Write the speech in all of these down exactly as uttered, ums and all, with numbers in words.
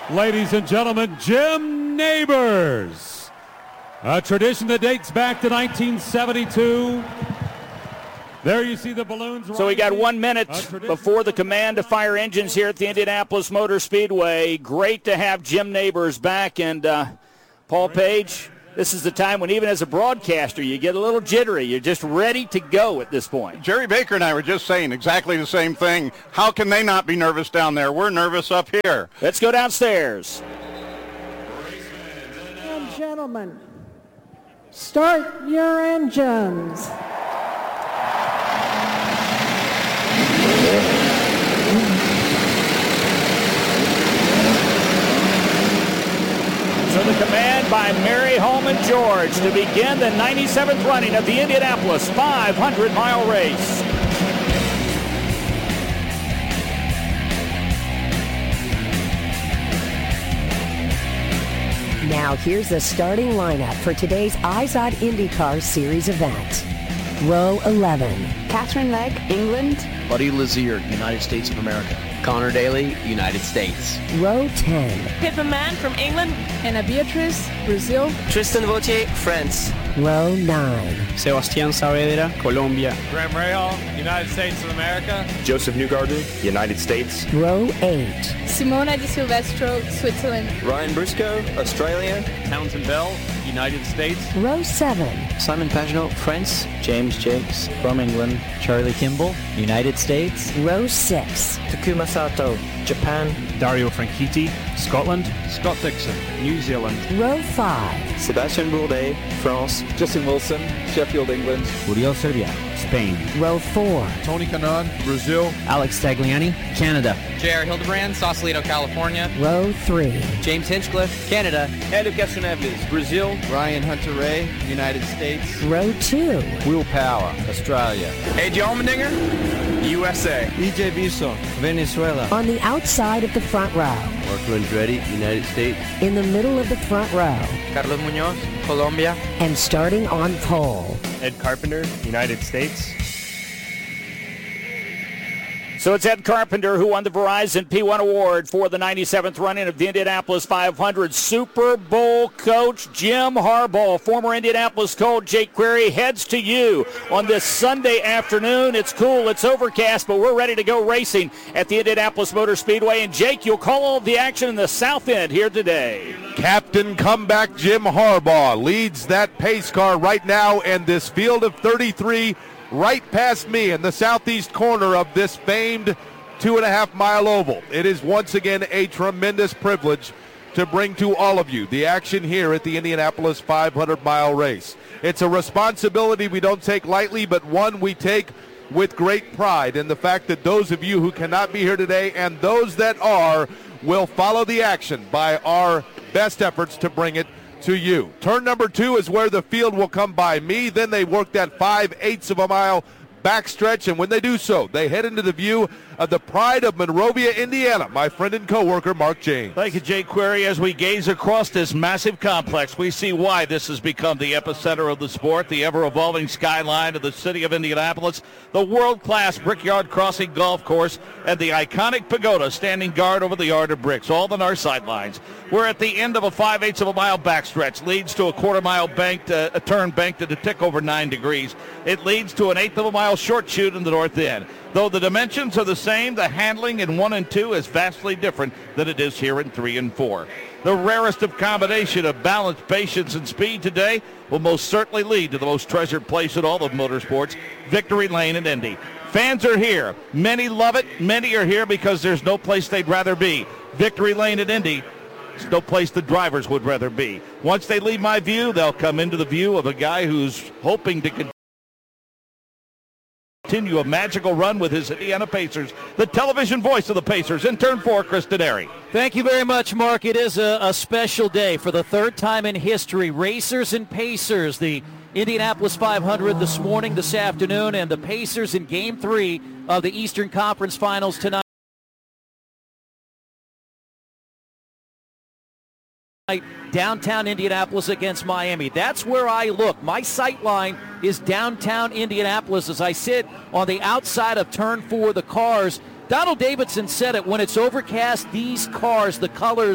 Ladies and gentlemen, Jim Nabors. A tradition that dates back to nineteen seventy-two. There you see the balloons. So we got one minute before the command to fire engines here at the Indianapolis Motor Speedway. Great to have Jim Nabors back. And uh, Paul Page, this is the time when even as a broadcaster you get a little jittery. You're just ready to go at this point. Jerry Baker and I were just saying exactly the same thing. How can they not be nervous down there? We're nervous up here. Let's go downstairs. And gentlemen, start your engines. So the command by Mary Holman George to begin the ninety-seventh running of the Indianapolis five hundred mile race. Now here's the starting lineup for today's Eyes on IndyCar Series event. Row eleven. Catherine Legg, England. Buddy Lazier, United States of America. Connor Daly, United States. Row ten. Pippa Mann from England. Anna Beatrice, Brazil. Tristan Vautier, France. Row nine. Sebastián Saavedra, Colombia. Graham Rahal, United States of America. Joseph Newgarden, United States. Row eight. Simona Di Silvestro, Switzerland. Ryan Briscoe, Australia. Townsend Bell, United States. Row seven. Simon Pagenaud, France. James Jakes from England. Charlie Kimball, United States. Row six. Takuma Sato, Japan. Dario Franchitti, Scotland. Scott Dixon, New Zealand. Row five. Sebastian Bourdais, France. Justin Wilson, Sheffield, England. Uriel Serbia, Spain. Row four. Tony Kanaan, Brazil. Alex Tagliani, Canada. J R Hildebrand, Sausalito, California. Row three. James Hinchcliffe, Canada. Hélio Castroneves, Brazil. Ryan Hunter-Reay, United States. Row two. Will Power, Australia. A J Allmendinger, U S A. E J Biso, Venezuela. On the outside of the front row. Marco Andretti, United States. In the middle of the front row. Carlos Muñoz, Colombia. And starting on pole. Ed Carpenter, United States. So it's Ed Carpenter who won the Verizon P one Award for the ninety-seventh running of the Indianapolis five hundred. Super Bowl coach Jim Harbaugh, former Indianapolis Colt Jake Query, heads to you on this Sunday afternoon. It's cool, it's overcast, but we're ready to go racing at the Indianapolis Motor Speedway. And Jake, you'll call all of the action in the south end here today. Captain comeback Jim Harbaugh leads that pace car right now, and this field of thirty-three right past me in the southeast corner of this famed two and a half mile oval. It is once again a tremendous privilege to bring to all of you the action here at the Indianapolis five hundred mile race. It's a responsibility we don't take lightly, but one we take with great pride in the fact that those of you who cannot be here today and those that are will follow the action by our best efforts to bring it to you. Turn number two is where the field will come by me. Then they work that five-eighths of a mile backstretch, and when they do so, they head into the view of the pride of Monrovia, Indiana, my friend and co-worker, Mark James. Thank you, Jake Query. As we gaze across this massive complex, we see why this has become the epicenter of the sport, the ever-evolving skyline of the city of Indianapolis, the world-class Brickyard Crossing Golf Course, and the iconic pagoda standing guard over the yard of bricks, all on our sidelines. We're at the end of a five-eighths of a mile backstretch, leads to a quarter-mile banked, uh, a turn banked at a tick over nine degrees. It leads to an eighth of a mile short chute in the north end. Though the dimensions are the same, the handling in one and two is vastly different than it is here in three and four. The rarest of combination of balance, patience, and speed today will most certainly lead to the most treasured place in all of motorsports, Victory Lane in Indy. Fans are here. Many love it. Many are here because there's no place they'd rather be. Victory Lane in Indy. There's no place the drivers would rather be. Once they leave my view, they'll come into the view of a guy who's hoping to continue. Continue a magical run with his Indiana Pacers, the television voice of the Pacers. In turn four, Chris Denari. Thank you very much, Mark. It is a, a special day for the third time in history. Racers and Pacers, the Indianapolis five hundred this morning, this afternoon, and the Pacers in Game three of the Eastern Conference Finals tonight. Downtown Indianapolis against Miami. That's where I look. My sight line is downtown Indianapolis as I sit on the outside of turn four. The cars, Donald Davidson said it, when it's overcast, these cars, the colors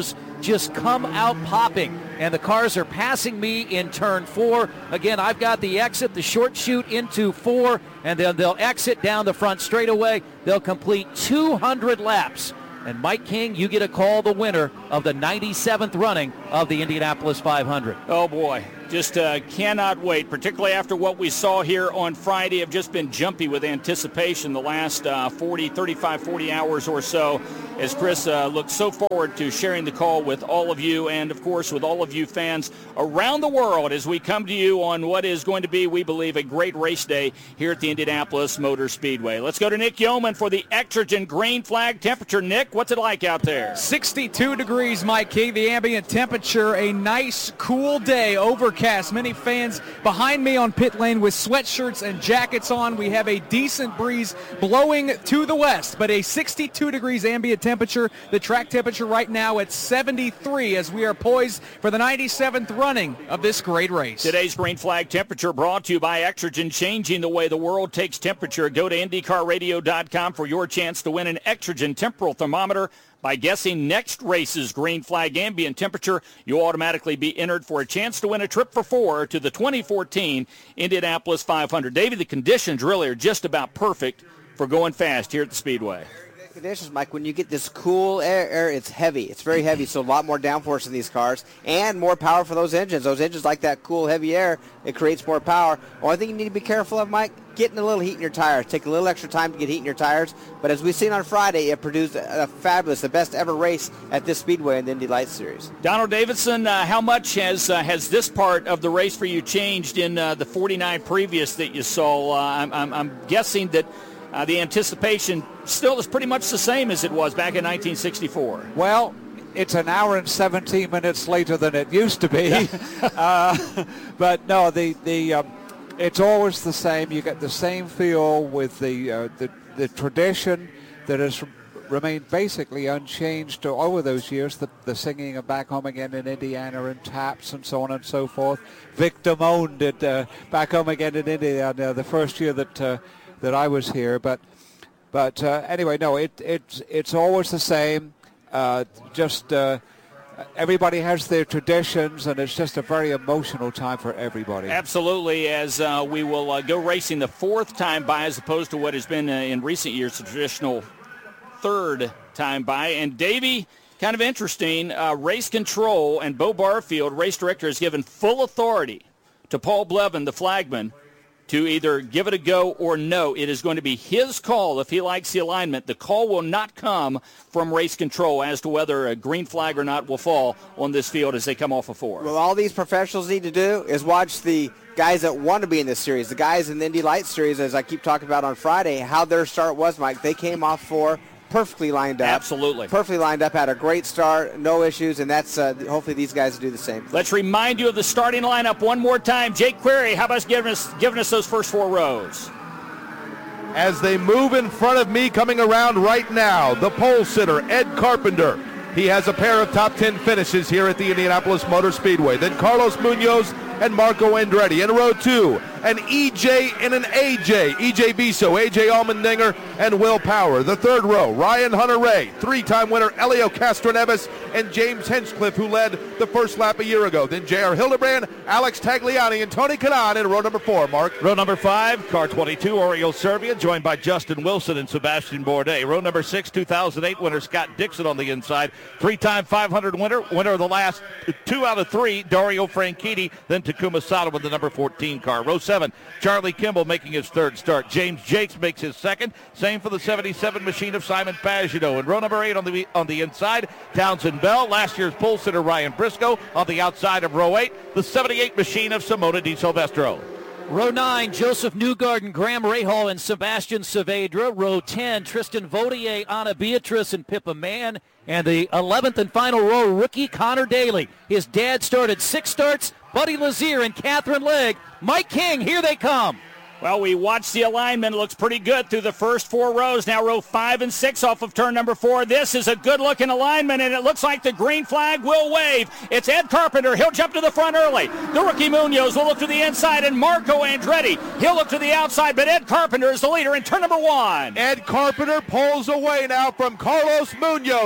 just come out popping. And the cars are passing me in turn four. Again, I've got the exit, the short chute into four, and then they'll exit down the front straightaway. They'll complete two hundred laps. And Mike King, you get to call the winner of the ninety-seventh running of the Indianapolis five hundred. Oh, boy. Just uh, cannot wait, particularly after what we saw here on Friday. I've just been jumpy with anticipation the last uh, forty, thirty-five, forty hours or so as Chris uh, looks so forward to sharing the call with all of you and, of course, with all of you fans around the world as we come to you on what is going to be, we believe, a great race day here at the Indianapolis Motor Speedway. Let's go to Nick Yeoman for the Exergen green flag temperature. Nick, what's it like out there? sixty-two degrees, Mike King. The ambient temperature, a nice, cool day, overcast. Many fans behind me on pit lane with sweatshirts and jackets on. We have a decent breeze blowing to the west, but a sixty-two degrees ambient temperature. The track temperature right now at seventy-three as we are poised for the ninety-seventh running of this great race. Today's green flag temperature brought to you by Exergen, changing the way the world takes temperature. Go to Indy Car Radio dot com for your chance to win an Exergen temporal thermometer. By guessing next race's green flag ambient temperature, you'll automatically be entered for a chance to win a trip for four to the twenty fourteen Indianapolis five hundred. Davey, the conditions really are just about perfect for going fast here at the Speedway. Conditions, Mike, when you get this cool air, air, it's heavy. It's very heavy, so a lot more downforce in these cars and more power for those engines. Those engines like that cool, heavy air. It creates more power. Only thing you need to be careful of, Mike, getting a little heat in your tires. Take a little extra time to get heat in your tires. But as we've seen on Friday, it produced a, a fabulous, the best ever race at this Speedway in the Indy Lights Series. Donald Davidson, uh, how much has uh, has this part of the race for you changed in uh, the forty-nine previous that you saw? Uh, I'm, I'm, I'm guessing that Uh, the anticipation still is pretty much the same as it was back in nineteen sixty-four. Well, it's an hour and seventeen minutes later than it used to be. uh, but no, the the um, it's always the same. You get the same feel with the uh, the, the tradition that has remained basically unchanged over those years. The, the singing of Back Home Again in Indiana and taps and so on and so forth. Vic Damone did uh, Back Home Again in Indiana the first year that. Uh, that I was here, but but uh, anyway, no, it it's it's always the same. Uh, just uh, everybody has their traditions, and it's just a very emotional time for everybody. Absolutely, as uh, we will uh, go racing the fourth time by, as opposed to what has been uh, in recent years the traditional third time by. And Davey, kind of interesting, uh, race control and Bo Barfield, race director, has given full authority to Paul Blevin, the flagman, to either give it a go or no. It is going to be his call if he likes the alignment. The call will not come from race control as to whether a green flag or not will fall on this field as they come off of four. Well, all these professionals need to do is watch the guys that want to be in this series, the guys in the Indy Lights Series, as I keep talking about on Friday, how their start was, Mike. They came off four, perfectly lined up. Absolutely. Perfectly lined up, had a great start, no issues, and that's uh, hopefully these guys will do the same. Let's remind you of the starting lineup one more time. Jake Query, how about giving us, giving us those first four rows? As they move in front of me, coming around right now, the pole sitter, Ed Carpenter. He has a pair of top ten finishes here at the Indianapolis Motor Speedway. Then Carlos Munoz and Marco Andretti. In row two, an E J and an A J. E J Biso, A J Allmendinger, and Will Power. The third row, Ryan Hunter-Reay, three-time winner Elio Castroneves, and James Hinchcliffe, who led the first lap a year ago. Then J R Hildebrand, Alex Tagliani, and Tony Kanaan in row number four. Mark. Row number five, car twenty-two, Oriol Servia, joined by Justin Wilson and Sebastian Bourdais. Row number six, two thousand eight winner Scott Dixon on the inside. Three-time five hundred winner, winner of the last two out of three, Dario Franchitti, then Takuma Sato with the number fourteen car. Row seven, Charlie Kimball making his third start. James Jakes makes his second. Same for the seventy-seven machine of Simon Pagenaud. And row number eight on the on the inside, Townsend Bell. Last year's pole sitter Ryan Briscoe on the outside of row eight. The seventy-eight machine of Simona Di Silvestro. Row nine, Joseph Newgarden, Graham Rahal, and Sebastian Saavedra. Row ten, Tristan Vautier, Anna Beatrice, and Pippa Mann. And the eleventh and final row, rookie Connor Daly. His dad started six starts, Buddy Lazier and Catherine Legg. Mike King, here they come. Well, we watched the alignment. It looks pretty good through the first four rows. Now row five and six off of turn number four. This is a good-looking alignment, and it looks like the green flag will wave. It's Ed Carpenter. He'll jump to the front early. The rookie Munoz will look to the inside, and Marco Andretti, he'll look to the outside, but Ed Carpenter is the leader in turn number one. Ed Carpenter pulls away now from Carlos Munoz.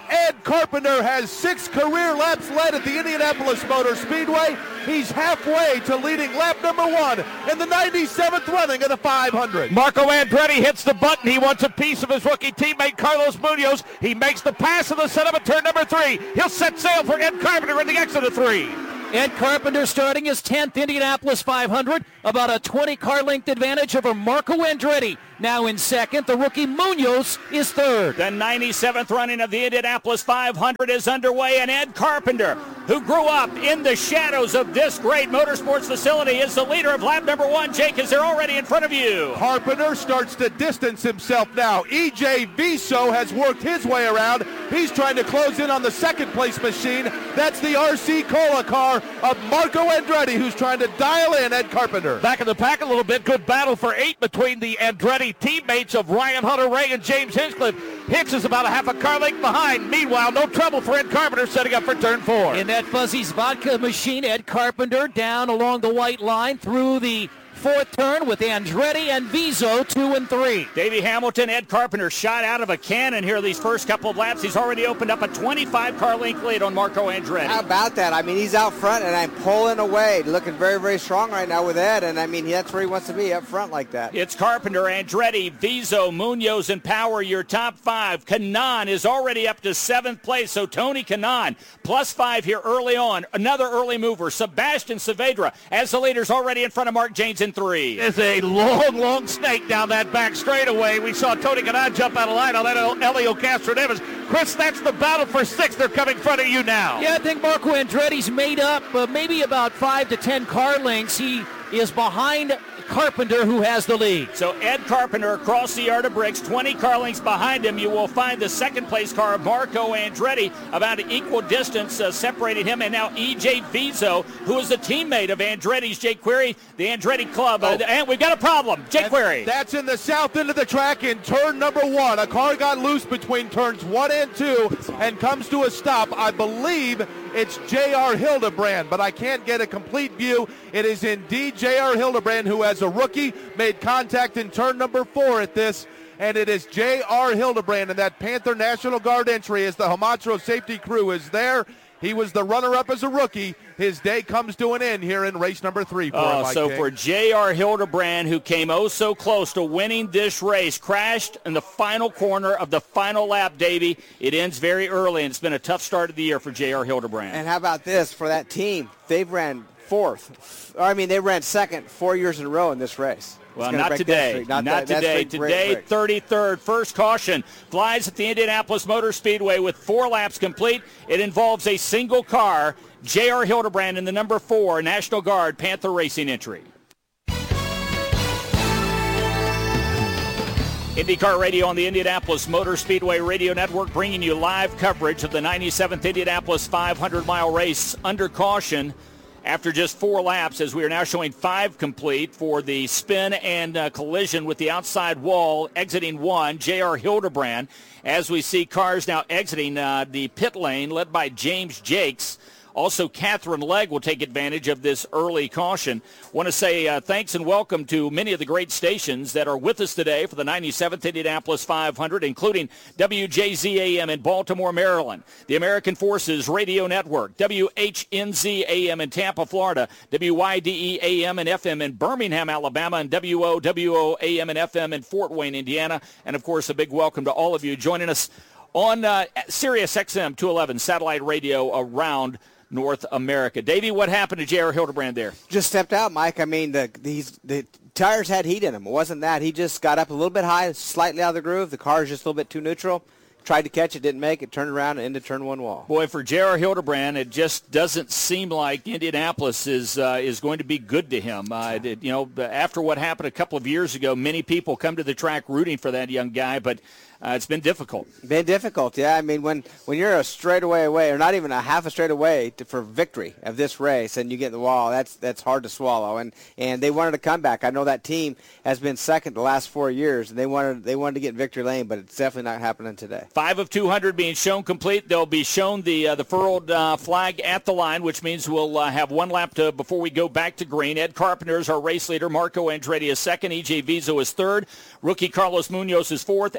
Ed Carpenter has six career laps led at the Indianapolis Motor Speedway. He's halfway to leading lap number one in the ninety-seventh running of the five hundred. Marco Andretti hits the button. He wants a piece of his rookie teammate Carlos Munoz. He makes the pass in the setup at turn number three. He'll set sail for Ed Carpenter in the exit of three. Ed Carpenter starting his tenth Indianapolis five hundred, about a twenty-car length advantage over Marco Andretti. Now in second, the rookie Munoz is third. The ninety-seventh running of the Indianapolis five hundred is underway, and Ed Carpenter, who grew up in the shadows of this great motorsports facility, is the leader of lap number one. Jake, is there already in front of you? Carpenter starts to distance himself now. E J Viso has worked his way around. He's trying to close in on the second place machine. That's the R C Cola car of Marco Andretti, who's trying to dial in Ed Carpenter. Back in the pack a little bit. Good battle for eight between the Andretti teammates of Ryan Hunter-Reay and James Hinchcliffe. Hinch is about a half a car length behind. Meanwhile, no trouble for Ed Carpenter setting up for turn four. In that Fuzzy's Vodka machine, Ed Carpenter down along the white line through the fourth turn with Andretti and Viso two and three. Davey Hamilton, Ed Carpenter shot out of a cannon here these first couple of laps. He's already opened up a twenty-five car length lead on Marco Andretti. How about that? I mean, he's out front, and I'm pulling away, looking very, very strong right now with Ed, and I mean, that's where he wants to be, up front like that. It's Carpenter, Andretti, Viso, Munoz, and Power, your top five. Kanaan is already up to seventh place, so Tony Kanaan, plus five here early on. Another early mover, Sebastian Saavedra, as the leader's already in front of Mark Janes in three. There's a long, long snake down that back straightaway. We saw Tony Kanaan jump out of line on that Elio Castroneves. Chris, that's the battle for sixth. They're coming in front of you now. Yeah, I think Marco Andretti's made up uh, maybe about five to ten car lengths. He is behind Carpenter, who has the lead. So Ed Carpenter across the yard of bricks, twenty car lengths behind him. You will find the second place car of Marco Andretti about an equal distance uh, separating him, and now E J Viso, who is a teammate of Andretti's. Jake Query, the Andretti Club, uh, oh. and we've got a problem. Jake Query. That's in the south end of the track in turn number one. A car got loose between turns one and two and comes to a stop. I believe it's J R Hildebrand, but I can't get a complete view. It is indeed J R Hildebrand, who has a rookie, made contact in turn number four at this, and it is J R Hildebrand in that Panther National Guard entry as the Hamatro safety crew is there. He was the runner-up as a rookie. His day comes to an end here in race number three for oh, him, Mike So King. for J R Hildebrand, who came oh so close to winning this race, crashed in the final corner of the final lap, Davey. It ends very early, and it's been a tough start of the year for J R Hildebrand. And how about this for that team? They've ran fourth. I mean, they ran second four years in a row in this race. Well, not today. Not, not that, today. Great, today, great. thirty-third. First caution flies at the Indianapolis Motor Speedway with four laps complete. It involves a single car. J R Hildebrand in the number four National Guard Panther Racing entry. IndyCar Radio on the Indianapolis Motor Speedway Radio Network, bringing you live coverage of the ninety-seventh Indianapolis five hundred mile race under caution after just four laps, as we are now showing five complete for the spin and uh, collision with the outside wall, exiting one, J R Hildebrand, as we see cars now exiting uh, the pit lane led by James Jakes. Also, Catherine Legg will take advantage of this early caution. Want to say uh, thanks and welcome to many of the great stations that are with us today for the ninety-seventh Indianapolis five hundred, including W J Z A M in Baltimore, Maryland, the American Forces Radio Network, W H N Z A M in Tampa, Florida, W Y D E A M and F M in Birmingham, Alabama, and W O W O A M and F M in Fort Wayne, Indiana. And, of course, a big welcome to all of you joining us on uh, Sirius X M two eleven satellite radio around North America. Davey, what happened to J R Hildebrand there? Just stepped out, Mike. I mean, the these the tires had heat in them. It wasn't that. He just got up a little bit high, slightly out of the groove. The car is just a little bit too neutral. Tried to catch it, didn't make it, turned around and into turn one wall. Boy, for J R Hildebrand, it just doesn't seem like Indianapolis is uh, is going to be good to him. Uh, it, you know, after what happened a couple of years ago, many people come to the track rooting for that young guy, but Uh, it's been difficult. Been difficult, yeah. I mean, when, when you're a straightaway away, or not even a half a straightaway to, for victory of this race, and you get in the wall, that's that's hard to swallow. And and they wanted to come back. I know that team has been second the last four years, and they wanted they wanted to get in victory lane, but it's definitely not happening today. Five of two hundred being shown complete. They'll be shown the uh, the furled uh, flag at the line, which means we'll uh, have one lap to before we go back to green. Ed Carpenter is our race leader. Marco Andretti is second. E J Viso is third. Rookie Carlos Munoz is fourth, and Will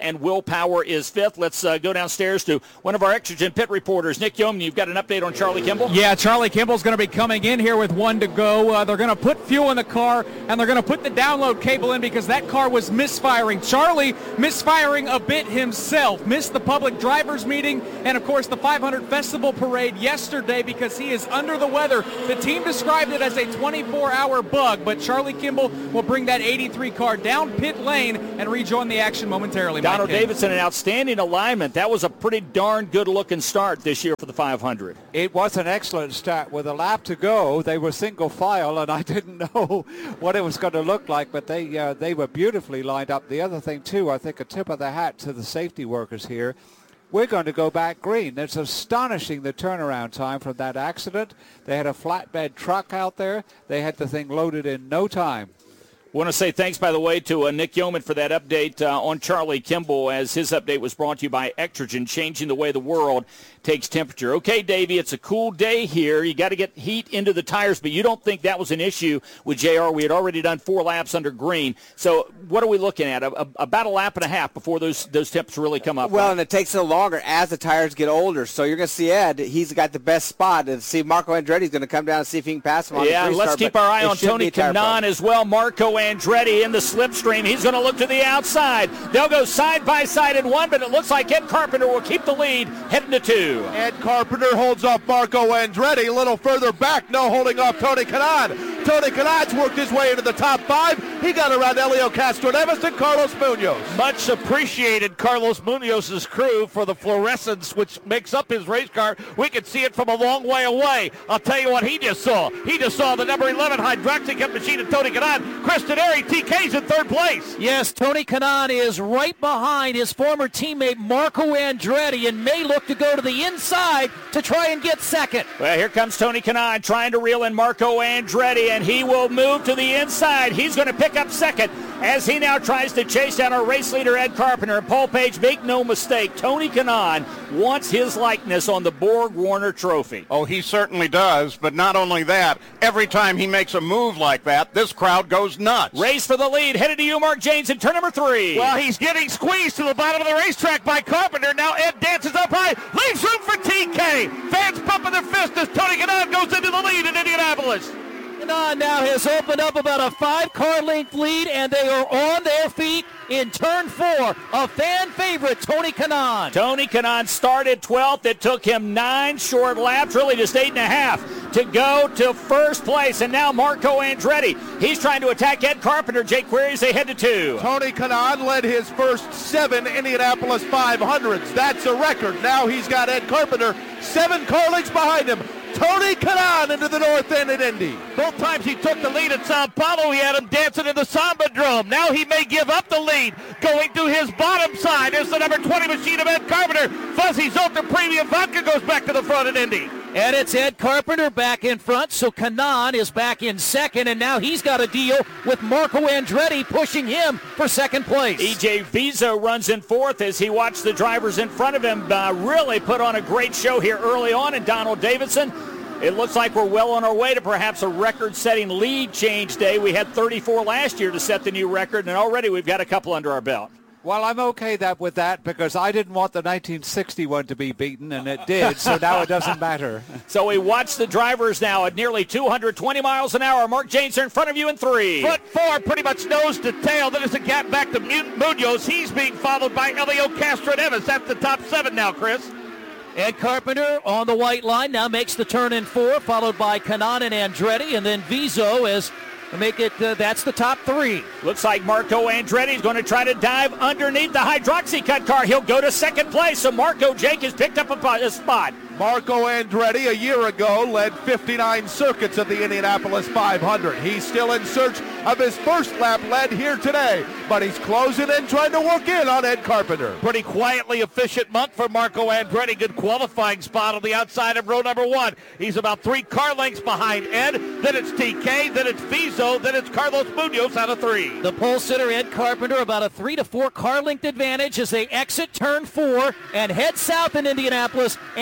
Power is fifth. Let's uh, go downstairs to one of our Exergen pit reporters. Nick Yeoman, you've got an update on Charlie Kimball? Yeah, Charlie Kimball's going to be coming in here with one to go. Uh, they're going to put fuel in the car, and they're going to put the download cable in because that car was misfiring. Charlie misfiring a bit himself. Missed the public drivers meeting and, of course, the five hundred Festival Parade yesterday because he is under the weather. The team described it as a twenty-four hour bug, but Charlie Kimball will bring that eighty-three car down pit lane and rejoin the action momentarily. Donald Davidson, an outstanding alignment. That was a pretty darn good-looking start this year for the five hundred. It was an excellent start. With a lap to go, they were single file, and I didn't know what it was going to look like, but they uh, they were beautifully lined up. The other thing, too, I think a tip of the hat to the safety workers here. We're going to go back green. It's astonishing the turnaround time from that accident. They had a flatbed truck out there. They had the thing loaded in no time. I want to say thanks, by the way, to uh, Nick Yeoman for that update uh, on Charlie Kimball, as his update was brought to you by Exergen, changing the way the world takes temperature. Okay, Davey, it's a cool day here. You got to get heat into the tires, but you don't think that was an issue with J R. We had already done four laps under green. So what are we looking at? A, a, about a lap and a half before those those temps really come up. Well, right? and it takes a little longer as the tires get older. So you're going to see Ed. He's got the best spot. And see Marco Andretti's going to come down and see if he can pass him on yeah, the let's restart, keep our eye on Tony Kanaan as well. Marco Andretti in the slipstream. He's going to look to the outside. They'll go side by side in one, but it looks like Ed Carpenter will keep the lead heading to two. Ed Carpenter holds off Marco Andretti. A little further back, no holding off Tony Kanaan. Tony Kanaan's worked his way into the top five. He got around Helio Castroneves and Carlos Munoz. Much appreciated Carlos Munoz's crew for the fluorescence which makes up his race car. We can see it from a long way away. I'll tell you what he just saw. He just saw the number eleven Hydroxycut machine of Tony Kanaan. Chris Teneri, T K's in third place. Yes, Tony Kanaan is right behind his former teammate Marco Andretti and may look to go to the inside to try and get second. Well, here comes Tony Kanaan trying to reel in Marco Andretti, and he will move to the inside. He's going to pick up second as he now tries to chase down our race leader, Ed Carpenter. And Paul Page, make no mistake, Tony Kanaan wants his likeness on the Borg Warner Trophy. Oh, he certainly does, but not only that, every time he makes a move like that, this crowd goes nuts. Race for the lead, headed to you, Mark James, in turn number three. Well, he's getting squeezed to the bottom of the racetrack by Carpenter. Now Ed dances up high, leaves room for T K. Fans pumping their fist as Tony Kanaan goes into the lead in Indianapolis. Kanaan now has opened up about a five-car length lead, and they are on their feet in turn four. A fan favorite, Tony Kanaan. Tony Kanaan started twelfth. It took him nine short laps, really just eight and a half, to go to first place. And now Marco Andretti. He's trying to attack Ed Carpenter. Jake Query as they head to two. Tony Kanaan led his first seven Indianapolis five hundreds. That's a record. Now he's got Ed Carpenter seven car lengths behind him. Tony Kanaan into the north end at Indy. Both times he took the lead at Sao Paulo, he had him dancing in the Samba drum. Now he may give up the lead. Going to his bottom side is the number twenty machine of Ed Carpenter. Fuzzy Zolter Premium Vodka goes back to the front at Indy. And it's Ed Carpenter back in front, so Kanaan is back in second, and now he's got a deal with Marco Andretti pushing him for second place. E J Vizo runs in fourth as he watched the drivers in front of him uh, really put on a great show here early on, and Donald Davidson. It looks like we're well on our way to perhaps a record-setting lead change day. We had thirty-four last year to set the new record, and already we've got a couple under our belt. Well, I'm okay that with that because I didn't want the nineteen sixty-one to be beaten, and it did, so now it doesn't matter. So we watch the drivers now at nearly two hundred twenty miles an hour. Mark James are in front of you in three. Front four, pretty much nose to tail. Then as a gap back to Munoz, he's being followed by Helio Castroneves. That's the top seven now, Chris. Ed Carpenter on the white line now makes the turn in four, followed by Kanaan and Andretti, and then Vizo as make it, uh, that's the top three. Looks like Marco Andretti is going to try to dive underneath the Hydroxycut car. He'll go to second place, so Marco Jake has picked up a, a spot. Marco Andretti a year ago led fifty-nine circuits of the Indianapolis five hundred. He's still in search of his first lap led here today, but he's closing in, trying to work in on Ed Carpenter. Pretty quietly efficient month for Marco Andretti. Good qualifying spot on the outside of row number one. He's about three car lengths behind Ed. Then it's T K, then it's Vizo, then it's Carlos Munoz out of three. The pole sitter, Ed Carpenter, about a three to four car length advantage as they exit turn four and head south in Indianapolis. Andretti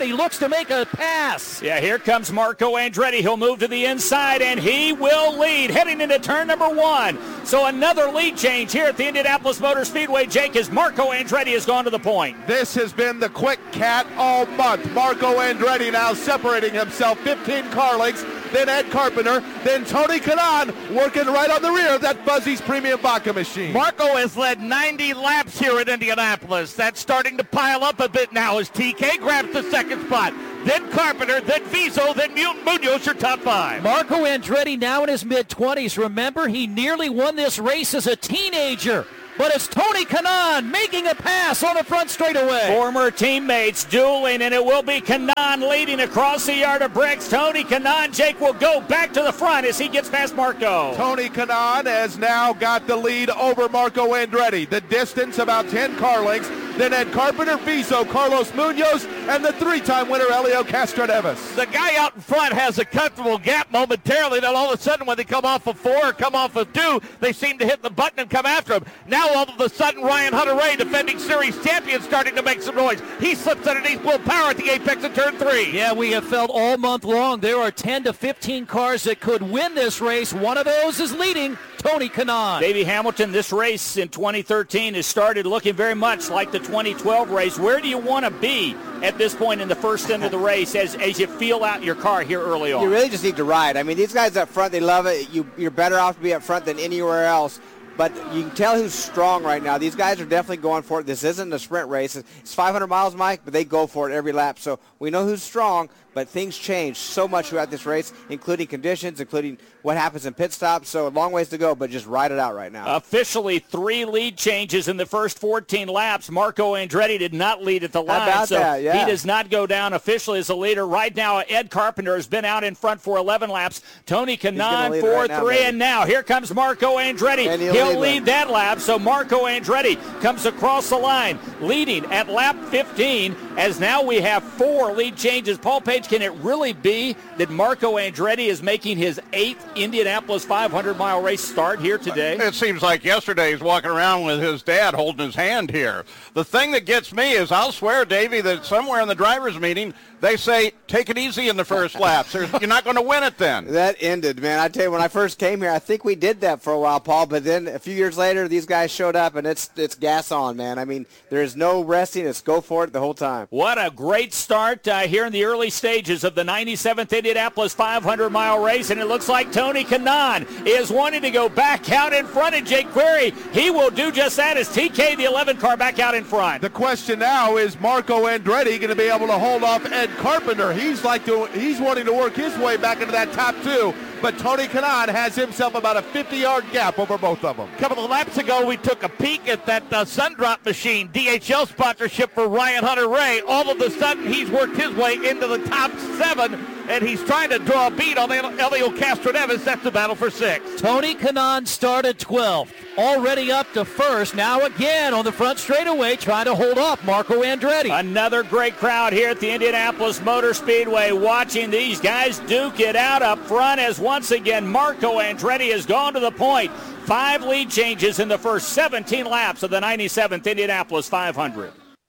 Andretti looks to make a pass. Yeah, here comes Marco Andretti. He'll move to the inside, and he will lead, heading into turn number one. So another lead change here at the Indianapolis Motor Speedway, Jake, as Marco Andretti has gone to the point. This has been the quick cat all month. Marco Andretti now separating himself fifteen car lengths, then Ed Carpenter, then Tony Kanaan working right on the rear of that Fuzzy's Premium Vodka machine. Marco has led ninety laps here at Indianapolis. That's starting to pile up a bit now as T K grabs the second spot. Then Carpenter, then Viso, then Munoz, your top five. Marco Andretti now in his mid-twenties. Remember, he nearly won this race as a teenager. But it's Tony Kanaan making a pass on the front straightaway. Former teammates dueling, and it will be Kanaan leading across the yard of bricks. Tony Kanaan, Jake, will go back to the front as he gets past Marco. Tony Kanaan has now got the lead over Marco Andretti. The distance about ten car lengths. Then Ed Carpenter, Viso, Carlos Munoz, and the three-time winner, Helio Castroneves. The guy out in front has a comfortable gap momentarily. Then all of a sudden, when they come off of four or come off of two, they seem to hit the button and come after him. Now, all of a sudden, Ryan Hunter-Reay, defending series champion, starting to make some noise. He slips underneath Will Power at the apex of turn three. Yeah, we have felt all month long there are ten to fifteen cars that could win this race. One of those is leading Tony Kanaan. Davey Hamilton, this race in twenty thirteen has started looking very much like the twenty twelve race. Where do you want to be at this point in the first end of the race as, as you feel out your car here early on? You really just need to ride. I mean, these guys up front, they love it. You, you're better off to be up front than anywhere else. But you can tell who's strong right now. These guys are definitely going for it. This isn't a sprint race. It's five hundred miles, Mike, but they go for it every lap. So we know who's strong, but things change so much throughout this race, including conditions, including what happens in pit stops. So a long ways to go, but just ride it out right now. Officially, three lead changes in the first fourteen laps. Marco Andretti did not lead at the line, How about so that? Yeah. he does not go down officially as a leader. Right now, Ed Carpenter has been out in front for eleven laps. Tony Kanaan for right now, three, baby. and now here comes Marco Andretti. And he'll he'll lead lead that lap. So Marco Andretti comes across the line, leading at lap fifteen, as now we have four lead changes. Paul Page, can it really be that Marco Andretti is making his eighth Indianapolis five hundred mile race start here today? It seems like yesterday he's walking around with his dad holding his hand here. The thing that gets me is, I'll swear, Davey, that somewhere in the drivers' meeting, they say, take it easy in the first laps. There's, you're not going to win it then. That ended, man. I tell you, when I first came here, I think we did that for a while, Paul, but then a few years later, these guys showed up, and it's it's gas on, man. I mean, there's no resting. It's go for it the whole time. What a great start uh, here in the early stages of the ninety-seventh Indianapolis five hundred mile race, and it looks like Tony Kanaan is wanting to go back out in front of Jake Query. He will do just that as T K, the eleven car, back out in front. The question now is, Marco Andretti going to be able to hold off Ed Carpenter? He's like to, he's wanting to work his way back into that top two, but Tony Kanaan has himself about a fifty-yard gap over both of them. A couple of laps ago, we took a peek at that uh, Sundrop machine, D H L sponsorship for Ryan Hunter-Reay. All of a sudden, he's worked his way into the top seven, and he's trying to draw a beat on Helio Castroneves. That's the battle for six. Tony Kanaan started twelfth, already up to first. Now again on the front straightaway, trying to hold off Marco Andretti. Another great crowd here at the Indianapolis Motor Speedway watching these guys duke it out up front as once again Marco Andretti has gone to the point. Five lead changes in the first seventeen laps of the ninety-seventh Indianapolis five hundred.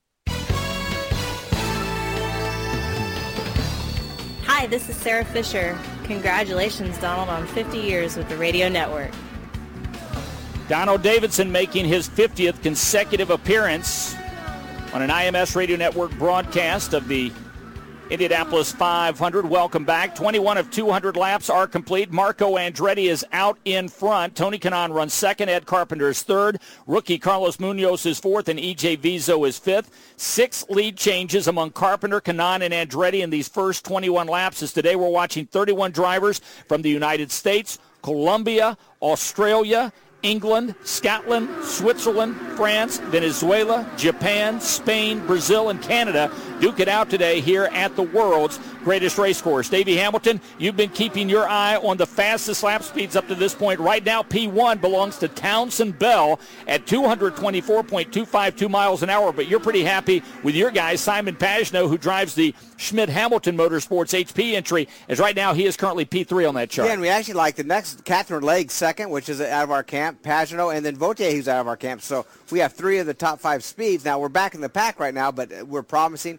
Hi, this is Sarah Fisher. Congratulations, Donald, on fifty years with the radio network. Donald Davidson making his fiftieth consecutive appearance on an I M S Radio Network broadcast of the Indianapolis five hundred. Welcome back. twenty-one of two hundred laps are complete. Marco Andretti is out in front. Tony Kanaan runs second. Ed Carpenter is third. Rookie Carlos Munoz is fourth, and E J Viso is fifth. Six lead changes among Carpenter, Kanaan, and Andretti in these first twenty-one laps. As today we're watching thirty-one drivers from the United States, Colombia, Australia, England, Scotland, Switzerland, France, Venezuela, Japan, Spain, Brazil, and Canada duke it out today here at the world's greatest race course. Davey Hamilton, you've been keeping your eye on the fastest lap speeds up to this point. Right now, P one belongs to Townsend Bell at two twenty-four point two five two miles an hour, but you're pretty happy with your guy, Simon Pagenaud, who drives the Schmidt-Hamilton Motorsports H P entry, as right now he is currently P three on that chart. Yeah, and we actually like the next, Catherine Legge second, which is out of our camp, Pagenaud, and then Vautier, who's out of our camp. So we have three of the top five speeds. Now, we're back in the pack right now, but we're promising.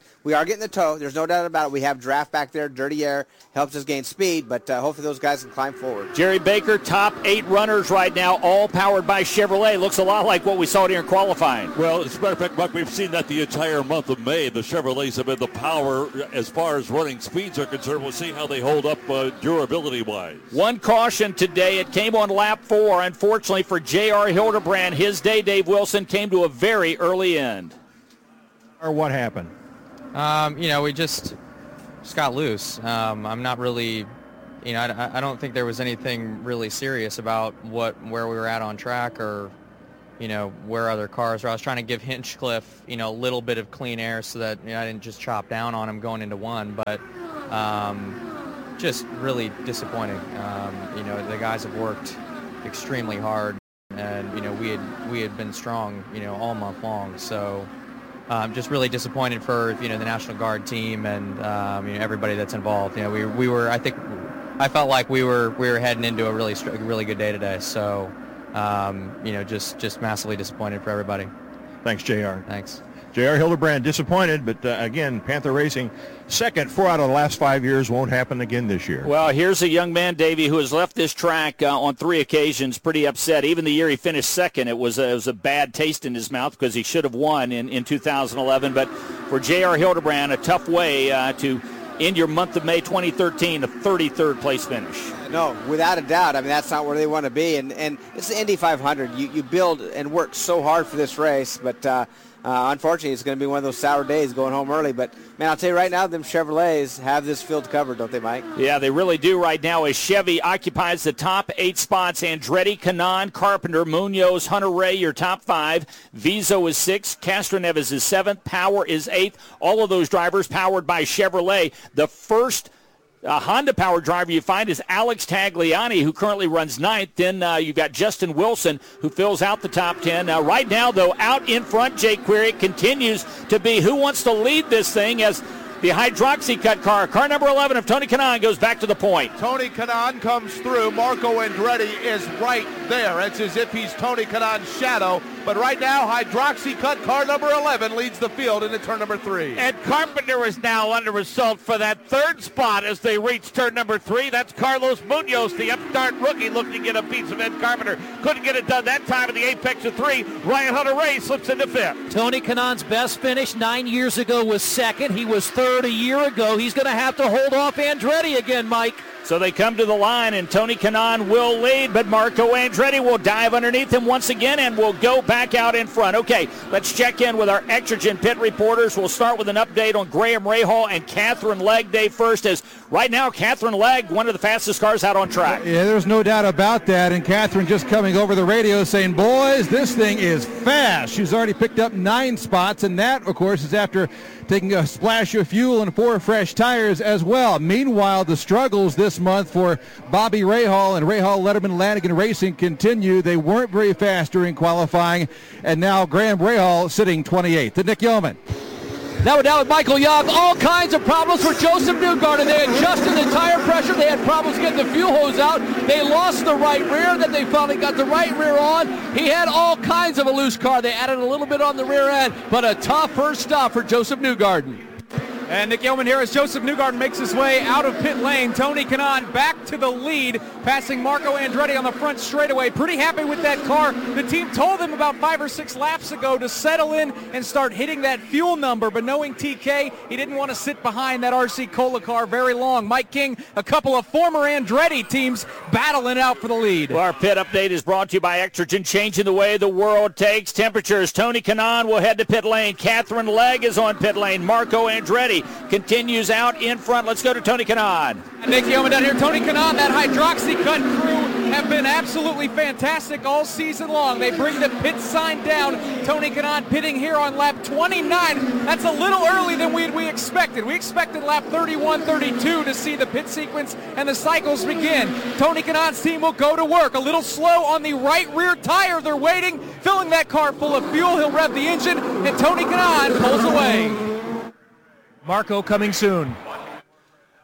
We are getting the toe. There's no doubt about it. We have draft back there, dirty air, helps us gain speed, but uh, hopefully those guys can climb forward. Jerry Baker, top eight runners right now, all powered by Chevrolet. Looks a lot like what we saw here in qualifying. Well, as a matter of fact, Buck, we've seen that the entire month of May. The Chevrolets have been the power as far as running speeds are concerned. We'll see how they hold up uh, durability-wise. One caution today. It came on lap four. Unfortunately for J R Hildebrand, his day, Dave Wilson, came to a very early end. Or what happened? Um, you know, we just just got loose. Um, I'm not really, you know, I, I don't think there was anything really serious about what where we were at on track or, you know, where other cars were. I was trying to give Hinchcliffe, you know, a little bit of clean air so that, you know, I didn't just chop down on him going into one, but um, just really disappointing. Um, you know, the guys have worked extremely hard, and, you know, we had we had been strong, you know, all month long. So I'm um, just really disappointed for, you know, the National Guard team and um, you know, everybody that's involved. You know, we we were I think I felt like we were we were heading into a really really good day today. So um, you know, just just massively disappointed for everybody. Thanks, J R. Thanks. J R Hildebrand disappointed, but uh, again, Panther Racing second, four out of the last five years, won't happen again this year. Well, here's a young man, Davey, who has left this track uh, on three occasions pretty upset. Even the year he finished second, it was, a, it was a bad taste in his mouth because he should have won in, in two thousand eleven. But for J R Hildebrand, a tough way uh, to end your month of May twenty thirteen, a thirty-third place finish. No, without a doubt. I mean, that's not where they want to be. And, and it's the Indy five hundred. You, you build and work so hard for this race, but uh, uh, unfortunately it's going to be one of those sour days going home early. But, man, I'll tell you right now, them Chevrolets have this field covered, don't they, Mike? Yeah, they really do right now as Chevy occupies the top eight spots. Andretti, Kanaan, Carpenter, Munoz, Hunter Ray, your top five. Vizo is sixth. Castroneves is seventh. Power is eighth. All of those drivers powered by Chevrolet. The first Uh, Honda-powered driver you find is Alex Tagliani, who currently runs ninth. Then uh, you've got Justin Wilson, who fills out the top ten. Uh, right now, though, out in front, Jake Query continues to be who wants to lead this thing as the Hydroxy-Cut car, car number eleven of Tony Kanaan, goes back to the point. Tony Kanaan comes through. Marco Andretti is right there. It's as if he's Tony Kanaan's shadow. But right now, Hydroxy-Cut car number eleven leads the field into turn number three. And Carpenter is now under assault for that third spot as they reach turn number three. That's Carlos Munoz, the upstart rookie, looking to get a piece of Ed Carpenter. Couldn't get it done that time in the apex of three. Ryan Hunter-Reay slips into fifth. Tony Kanaan's best finish nine years ago was second. He was third a year ago. He's going to have to hold off Andretti again, Mike. So they come to the line, and Tony Kanaan will lead, but Marco Andretti will dive underneath him once again and will go back out in front. Okay, let's check in with our Exergen pit reporters. We'll start with an update on Graham Rahal and Catherine Legg Day first, as right now Catherine Legg, one of the fastest cars out on track. Yeah, there's no doubt about that, and Catherine just coming over the radio saying, boys, this thing is fast. She's already picked up nine spots, and that, of course, is after taking a splash of fuel and four fresh tires as well. Meanwhile, the struggles this month for Bobby Rahal and Rahal Letterman Lanigan Racing continue. They weren't very fast during qualifying, and now Graham Rahal sitting twenty-eighth. To Nick Yeoman. Now we're down with Michael Young. All kinds of problems for Joseph Newgarden. They adjusted the tire pressure. They had problems getting the fuel hose out. They lost the right rear. Then they finally got the right rear on. He had all kinds of a loose car. They added a little bit on the rear end, but a tough first stop for Joseph Newgarden. And Nick Yeoman here as Joseph Newgarden makes his way out of pit lane. Tony Kanaan back to the lead, passing Marco Andretti on the front straightaway. Pretty happy with that car. The team told him about five or six laps ago to settle in and start hitting that fuel number, but knowing T K, he didn't want to sit behind that R C Cola car very long. Mike King, a couple of former Andretti teams battling out for the lead. Well, our pit update is brought to you by Exergen, changing the way the world takes temperatures. Tony Kanaan will head to pit lane. Catherine Legg is on pit lane. Marco Andretti continues out in front. Let's go to Tony Kanaan. And Nick Yeoman down here. Tony Kanaan, that Hydroxy-Cut crew have been absolutely fantastic all season long. They bring the pit sign down. Tony Kanaan pitting here on lap twenty-nine. That's a little early than we, we expected. We expected lap thirty-one, thirty-two to see the pit sequence and the cycles begin. Tony Kanaan's team will go to work. A little slow on the right rear tire. They're waiting, filling that car full of fuel. He'll rev the engine, and Tony Kanaan pulls away. Marco coming soon.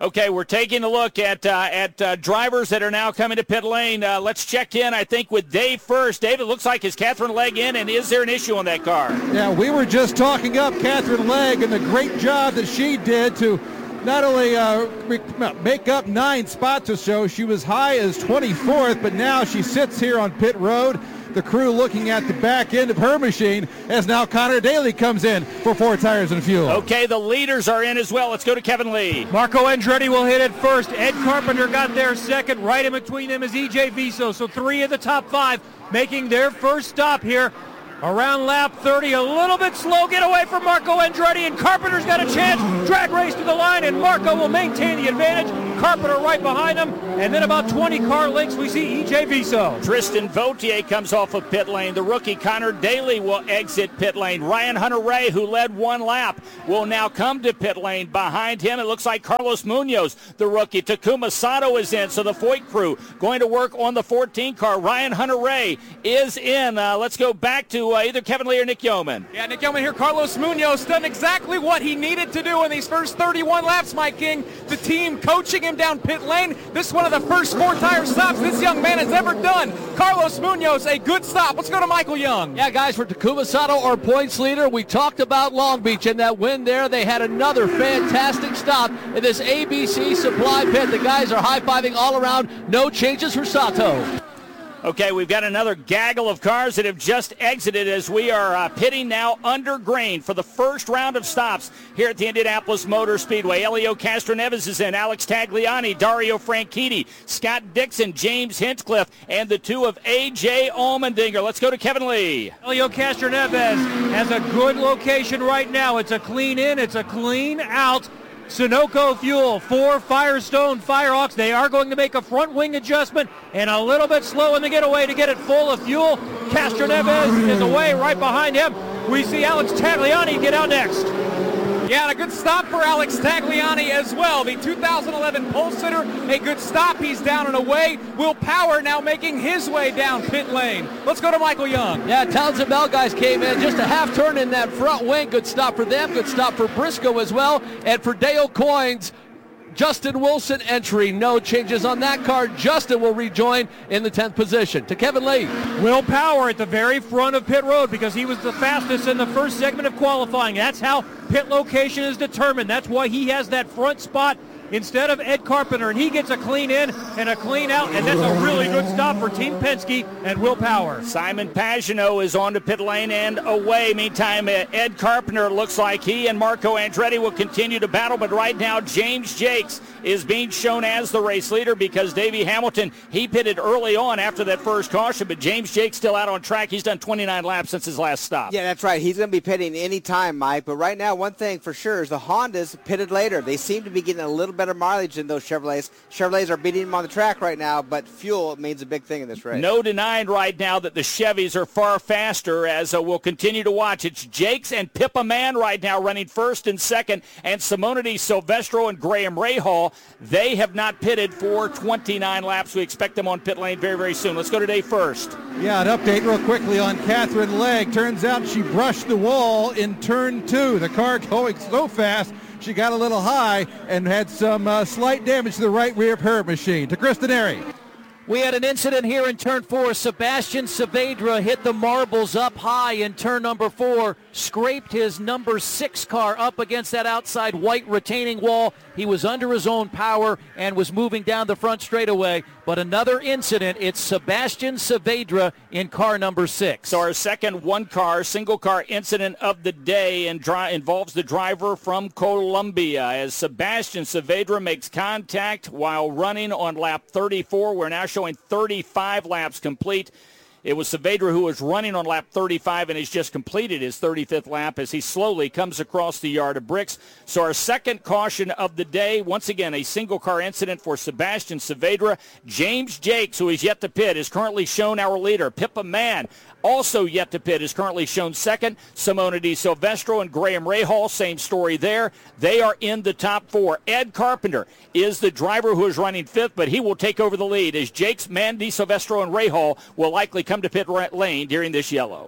Okay, we're taking a look at uh, at uh, drivers that are now coming to pit lane. Uh, let's check in, I think, with Dave first. Dave, it looks like is Catherine Legg in, and is there an issue on that car? Yeah, we were just talking up Catherine Legg and the great job that she did to not only uh, make up nine spots or so, she was high as twenty-fourth, but now she sits here on pit road. The crew looking at the back end of her machine as now Connor Daly comes in for four tires and fuel. Okay, the leaders are in as well. Let's go to Kevin Lee. Marco Andretti will hit it first. Ed Carpenter got there second. Right in between them is E J Viso. So three of the top five making their first stop here around lap thirty. A little bit slow get away from Marco Andretti, and Carpenter's got a chance. Drag race to the line, and Marco will maintain the advantage. Carpenter right behind him, and then about twenty car lengths we see E J Viso. Tristan Vautier comes off of pit lane. The rookie Connor Daly will exit pit lane. Ryan Hunter-Ray, who led one lap, will now come to pit lane. Behind him, it looks like Carlos Munoz, the rookie. Takuma Sato is in, so the Foyt crew going to work on the fourteen car. Ryan Hunter-Ray is in. Uh, let's go back to uh, either Kevin Lee or Nick Yeoman. Yeah, Nick Yeoman here. Carlos Munoz done exactly what he needed to do in these first thirty-one laps, Mike King. The team coaching him down pit lane. This is one of the first four-tire stops this young man has ever done. Carlos Munoz, a good stop. Let's go to Michael Young. Yeah, guys, for Takuma Sato, our points leader, we talked about Long Beach and that win there. They had another fantastic stop in this A B C supply pit. The guys are high-fiving all around. No changes for Sato. Okay, we've got another gaggle of cars that have just exited as we are uh, pitting now under grain for the first round of stops here at the Indianapolis Motor Speedway. Elio Castroneves is in, Alex Tagliani, Dario Franchitti, Scott Dixon, James Hinchcliffe, and the two of A J Allmendinger. Let's go to Kevin Lee. Elio Castroneves has a good location right now. It's a clean in, it's a clean out. Sunoco fuel for Firestone Firehawks. They are going to make a front wing adjustment and a little bit slow in the getaway to get it full of fuel. Castroneves is away right behind him. We see Alex Tagliani get out next. Yeah, and a good stop for Alex Tagliani as well. The two thousand eleven pole sitter, a good stop. He's down and away. Will Power now making his way down pit lane. Let's go to Michael Young. Yeah, Townsend Bell guys came in. Just a half turn in that front wing. Good stop for them. Good stop for Briscoe as well. And for Dale Coynes, Justin Wilson entry. No changes on that car. Justin will rejoin in the tenth position. To Kevin Lee. Will Power at the very front of pit road because he was the fastest in the first segment of qualifying. That's how pit location is determined. That's why he has that front spot instead of Ed Carpenter, and he gets a clean in and a clean out, and that's a really good stop for Team Penske and Will Power. Simon Pagenaud is on to pit lane and away. Meantime, Ed Carpenter looks like he and Marco Andretti will continue to battle, but right now James Jakes is being shown as the race leader because Davey Hamilton, he pitted early on after that first caution, but James Jakes still out on track. He's done twenty-nine laps since his last stop. Yeah, that's right. He's going to be pitting any time, Mike, but right now one thing for sure is the Hondas pitted later. They seem to be getting a little better mileage than those Chevrolets. Chevrolets are beating them on the track right now, but fuel means a big thing in this race. No denying right now that the Chevys are far faster as uh, we'll continue to watch. It's Jakes and Pippa Mann right now running first and second, and Simonity Silvestro and Graham Rahal. They have not pitted for twenty-nine laps. We expect them on pit lane very, very soon. Let's go to Dave first. Yeah, an update real quickly on Catherine Legg. Turns out she brushed the wall in turn two. The car going so fast, she got a little high and had some uh, slight damage to the right rear of her machine. To Kristen Airy. We had an incident here in turn four. Sebastian Saavedra hit the marbles up high in turn number four, scraped his number six car up against that outside white retaining wall. He was under his own power and was moving down the front straightaway. But another incident, it's Sebastian Saavedra in car number six. So our second one-car, single-car incident of the day and dri- involves the driver from Colombia as Sebastian Saavedra makes contact while running on lap thirty-four. We're now showing thirty-five laps complete. It was Saavedra who was running on lap thirty-five and has just completed his thirty-fifth lap as he slowly comes across the yard of bricks. So our second caution of the day, once again, a single-car incident for Sebastian Saavedra. James Jakes, who is yet to pit, is currently shown our leader. Pippa Mann, also yet to pit, is currently shown second. Simonity Silvestro and Graham Rahal, same story there. They are in the top four. Ed Carpenter is the driver who is running fifth, but he will take over the lead as Jakes, Mandy, Silvestro, and Rahal will likely come to pit lane during this yellow.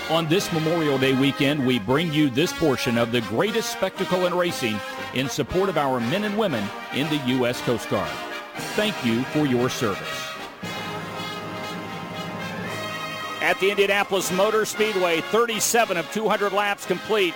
On this Memorial Day weekend, we bring you this portion of the greatest spectacle in racing in support of our men and women in the U S Coast Guard. Thank you for your service. At the Indianapolis Motor Speedway, thirty-seven of two hundred laps complete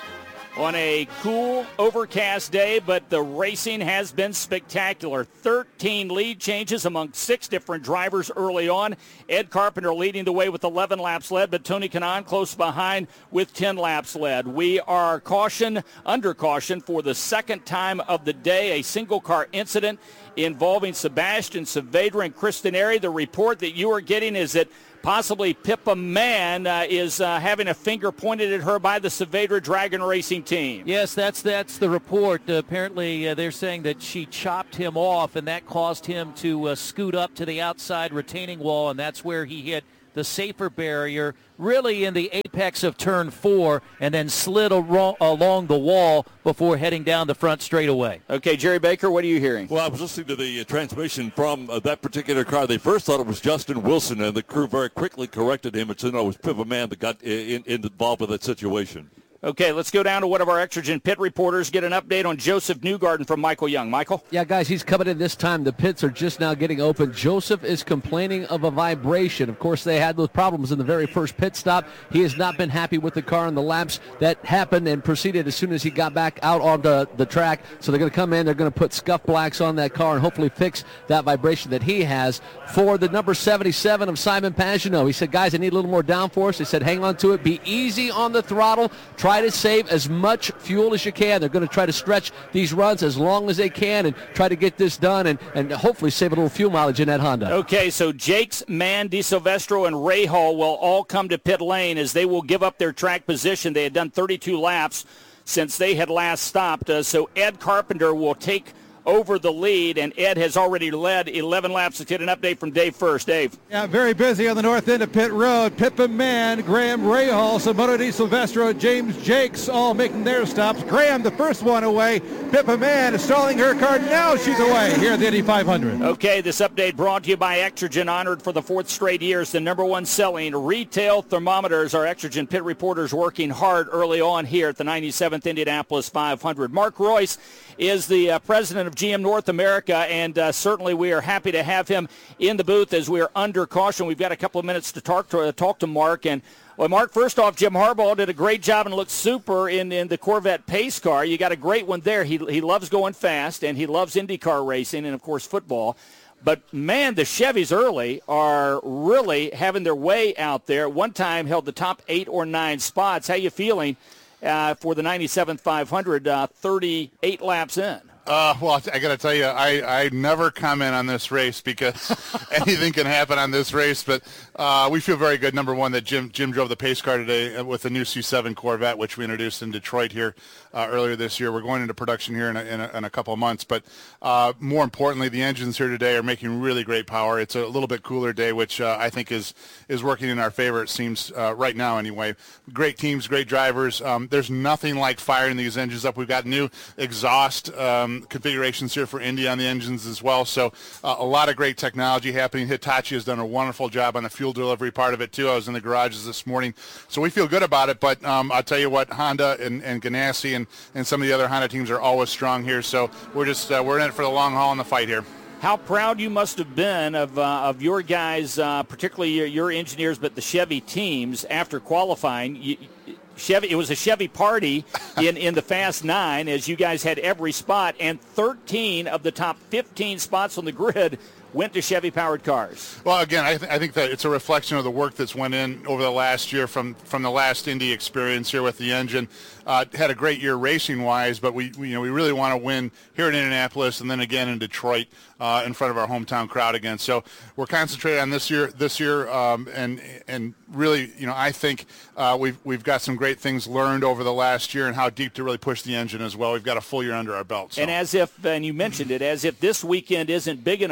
on a cool, overcast day, but the racing has been spectacular. thirteen lead changes among six different drivers early on. Ed Carpenter leading the way with eleven laps led, but Tony Kanaan close behind with ten laps led. We are caution, under caution for the second time of the day, a single-car incident involving Sebastian Saavedra and Kristen Airy. The report that you are getting is that possibly Pippa Mann uh, is uh, having a finger pointed at her by the Saavedra Dragon Racing team. Yes, that's that's the report. Uh, apparently, uh, they're saying that she chopped him off, and that caused him to uh, scoot up to the outside retaining wall, and that's where he hit the safer barrier, really in the apex of turn four, and then slid aro- along the wall before heading down the front straightaway. Okay, Jerry Baker, what are you hearing? Well, I was listening to the uh, transmission from uh, that particular car. They first thought it was Justin Wilson, and the crew very quickly corrected him and said, no, it was Pippa Mann that got in, in, involved with that situation. Okay, let's go down to one of our Exergen pit reporters, get an update on Joseph Newgarden from Michael Young. Michael? Yeah, guys, he's coming in this time. The pits are just now getting open. Joseph is complaining of a vibration. Of course, they had those problems in the very first pit stop. He has not been happy with the car and the laps that happened and proceeded as soon as he got back out on the, the track. So they're going to come in, they're going to put scuff blacks on that car and hopefully fix that vibration that he has. For the number seventy-seven of Simon Pagenaud, he said, guys, I need a little more downforce. He said, hang on to it. Be easy on the throttle. Try to save as much fuel as you can. They're going to try to stretch these runs as long as they can and try to get this done and, and hopefully save a little fuel mileage in that Honda. Okay, so Jakes, Mann, DeSilvestro, and Rahal will all come to pit lane as they will give up their track position. They had done thirty-two laps since they had last stopped. Uh, so Ed Carpenter will take over the lead, and Ed has already led eleven laps. Let's get an update from Dave first. Dave. Yeah, very busy on the north end of pit road. Pippa Mann, Graham Rahal, Simona Di Silvestro, James Jakes all making their stops. Graham, the first one away. Pippa Mann is stalling her car. Now she's away here at the Indy five hundred. Okay, this update brought to you by Exergen, honored for the fourth straight years, the number one selling retail thermometers. Our Exergen pit reporters working hard early on here at the ninety-seventh Indianapolis five hundred. Mark Royce is the uh, president of G M North America, and uh, certainly we are happy to have him in the booth as we are under caution. We've got a couple of minutes to talk to, uh, talk to Mark. And, well, Mark, first off, Jim Harbaugh did a great job and looked super in, in the Corvette pace car. You got a great one there. He, he loves going fast, and he loves IndyCar racing and, of course, football. But, man, the Chevys early are really having their way out there. At one time held the top eight or nine spots. How you feeling uh, for the ninety-seventh five hundred, uh, thirty-eight laps in? Uh, well, I got to tell you, I, I never comment on this race because anything can happen on this race. But uh, we feel very good, number one, that Jim Jim drove the pace car today with the new C seven Corvette, which we introduced in Detroit here uh, earlier this year. We're going into production here in a, in a, in a couple of months. But uh, more importantly, the engines here today are making really great power. It's a little bit cooler day, which uh, I think is, is working in our favor, it seems, uh, right now anyway. Great teams, great drivers. Um, there's nothing like firing these engines up. We've got new exhaust um, configurations here for Indy on the engines as well. So uh, a lot of great technology happening. Hitachi has done a wonderful job on the fuel delivery part of it too. I was in the garages this morning. So we feel good about it. But um, I'll tell you what, Honda and, and Ganassi and, and some of the other Honda teams are always strong here. So we're just uh, we're in it for the long haul in the fight here. How proud you must have been of uh, of your guys, uh, particularly your, your engineers, but the Chevy teams after qualifying. You, Chevy, it was a Chevy party in, in the Fast Nine as you guys had every spot, and thirteen of the top fifteen spots on the grid went to Chevy-powered cars. Well, again, I, th- I think that it's a reflection of the work that's went in over the last year from, from the last Indy experience here with the engine. Uh, had a great year racing-wise, but we, we you know we really want to win here in Indianapolis and then again in Detroit uh, in front of our hometown crowd again. So we're concentrated on this year, this year, um, and and really, you know, I think uh, we've we've got some great things learned over the last year and how deep to really push the engine as well. We've got a full year under our belt. So. And as if, and you mentioned it, as if this weekend isn't big enough for you,